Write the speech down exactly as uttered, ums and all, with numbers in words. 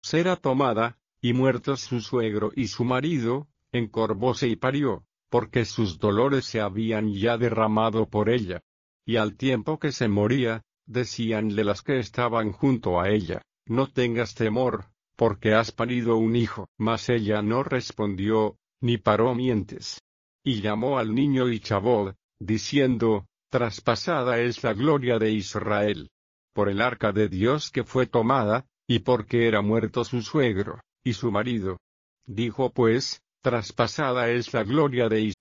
será tomada, y muertos su suegro y su marido, encorvóse y parió, porque sus dolores se habían ya derramado por ella. Y al tiempo que se moría, decíanle las que estaban junto a ella, no tengas temor, porque has parido un hijo. Mas ella no respondió, ni paró mientes. Y llamó al niño Ichabod, diciendo, traspasada es la gloria de Israel, por el arca de Dios que fue tomada, y porque era muerto su suegro, y su marido. Dijo pues, traspasada es la gloria de